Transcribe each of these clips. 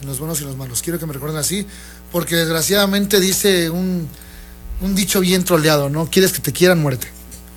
en los buenos y los malos. Quiero que me recuerden así, porque desgraciadamente dice un dicho bien troleado, ¿no? Quieres que te quieran, muérete.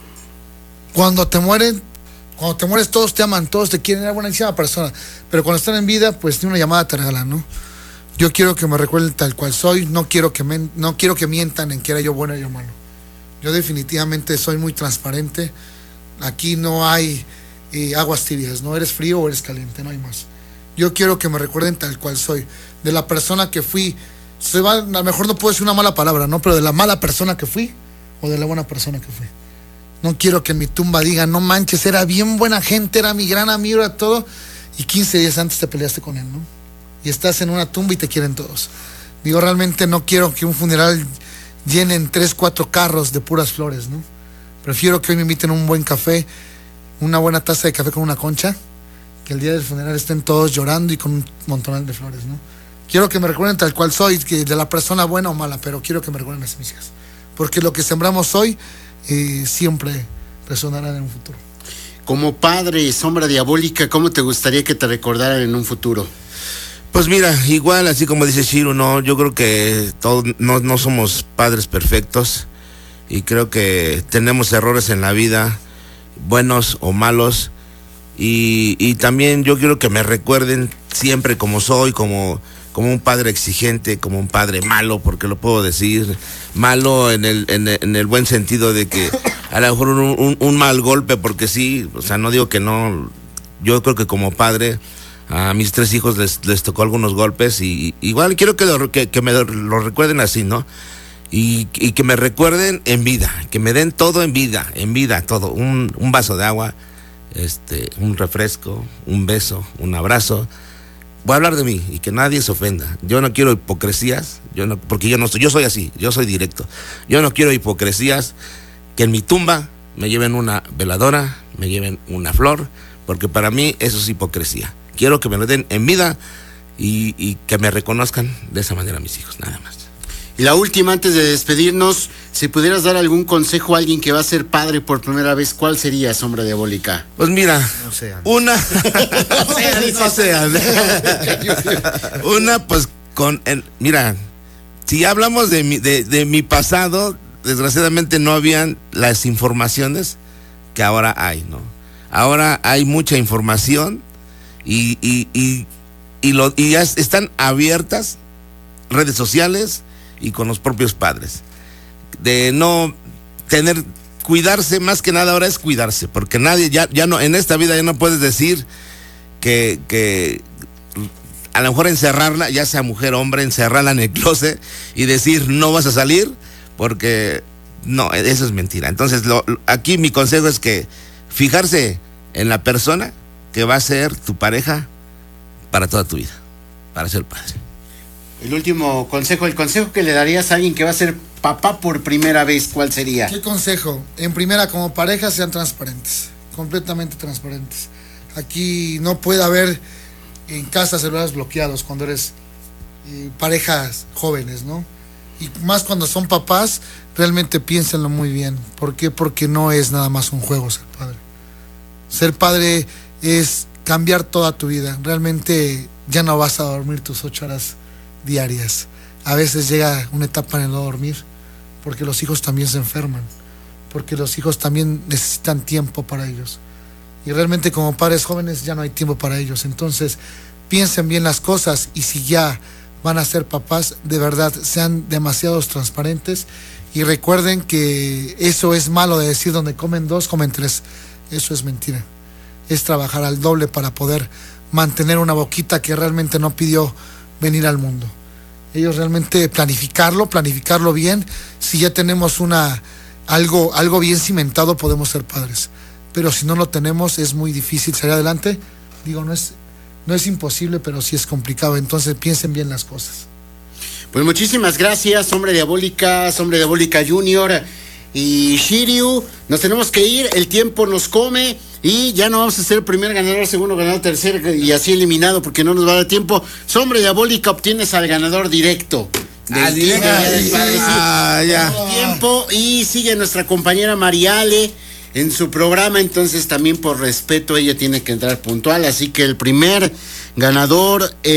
Cuando te mueres todos te aman, todos te quieren, eres buenísima persona, pero cuando están en vida, pues ni una llamada te regalan, ¿no? Yo quiero que me recuerden tal cual soy, no quiero que mientan en que era yo bueno y yo malo. Yo definitivamente soy muy transparente. Aquí no hay aguas tibias, no eres frío o eres caliente, no hay más. Yo quiero que me recuerden tal cual soy, de la persona que fui. A lo mejor no puedo decir una mala palabra, ¿no? Pero de la mala persona que fui o de la buena persona que fui. No quiero que en mi tumba digan, no manches, era bien buena gente, era mi gran amigo, era todo, y 15 días antes te peleaste con él, ¿no? Y estás en una tumba y te quieren todos. Digo, realmente no quiero que un funeral llenen 3, 4 carros de puras flores, ¿no? Prefiero que hoy me inviten a un buen café, una buena taza de café con una concha, que el día del funeral estén todos llorando y con un montonal de flores, ¿no? Quiero que me recuerden tal cual soy, que de la persona buena o mala, pero quiero que me recuerden así, mis hijas. Porque lo que sembramos hoy siempre resonará en un futuro. Como padre, Sombra Diabólica, ¿cómo te gustaría que te recordaran en un futuro? Pues mira, igual, así como dice Shiro, no, yo creo que todos no somos padres perfectos y creo que tenemos errores en la vida, buenos o malos, y también yo quiero que me recuerden siempre como soy, como un padre exigente, como un padre malo, porque lo puedo decir, malo en el buen sentido de que a lo mejor un mal golpe, porque sí, o sea, no digo que no, yo creo que como padre a mis 3 hijos les tocó algunos golpes y igual quiero que me lo recuerden así, ¿no? Y que me recuerden en vida, que me den todo en vida, todo, un vaso de agua, un refresco, un beso, un abrazo. Voy a hablar de mí y que nadie se ofenda. Yo no quiero hipocresías, porque yo soy así, yo soy directo. Yo no quiero hipocresías, que en mi tumba me lleven una veladora, me lleven una flor, porque para mí eso es hipocresía. Quiero que me lo den en vida y que me reconozcan de esa manera mis hijos, nada más. Y la última, antes de despedirnos, si pudieras dar algún consejo a alguien que va a ser padre por primera vez, ¿cuál sería, Sombra Diabólica? Pues mira, No sean. una... no sean. Una, pues, mira, si hablamos de mi pasado, desgraciadamente no habían las informaciones que ahora hay, ¿no? Ahora hay mucha información y ya están abiertas redes sociales y con los propios padres. De no cuidarse, más que nada ahora es cuidarse, porque nadie, ya no, en esta vida ya no puedes decir que a lo mejor encerrarla, ya sea mujer o hombre, encerrarla en el closet y decir no vas a salir, porque no, eso es mentira. Entonces aquí mi consejo es que fijarse en la persona que va a ser tu pareja para toda tu vida, para ser padre. El último consejo, el consejo que le darías a alguien que va a ser papá por primera vez, ¿cuál sería? ¿Qué consejo? En primera, como pareja, sean transparentes, completamente transparentes. Aquí no puede haber en casa celulares bloqueados cuando eres parejas jóvenes, ¿no? Y más cuando son papás, realmente piénsenlo muy bien. ¿Por qué? Porque no es nada más un juego ser padre. Ser padre es cambiar toda tu vida. Realmente ya no vas a dormir tus 8 horas diarias. A veces llega una etapa en el no dormir, porque los hijos también se enferman, porque los hijos también necesitan tiempo para ellos. Y realmente como padres jóvenes ya no hay tiempo para ellos. Entonces, piensen bien las cosas y si ya van a ser papás, de verdad, sean demasiado transparentes y recuerden que eso es malo de decir donde comen 2, comen 3. Eso es mentira. Es trabajar al doble para poder mantener una boquita que realmente no pidió venir al mundo. Ellos realmente planificarlo bien. Si ya tenemos algo bien cimentado, podemos ser padres. Pero si no lo tenemos, es muy difícil salir adelante. Digo, no es imposible, pero sí es complicado. Entonces piensen bien las cosas. Pues muchísimas gracias, Sombra Diabólica Junior y Shiryu. Nos tenemos que ir, el tiempo nos come y ya no vamos a ser el primer ganador, segundo ganador, tercer y así eliminado porque no nos va a dar tiempo. Sombra Diabólica, obtienes al ganador directo. Tiempo y sigue nuestra compañera Mariale en su programa, entonces también por respeto ella tiene que entrar puntual, así que el primer ganador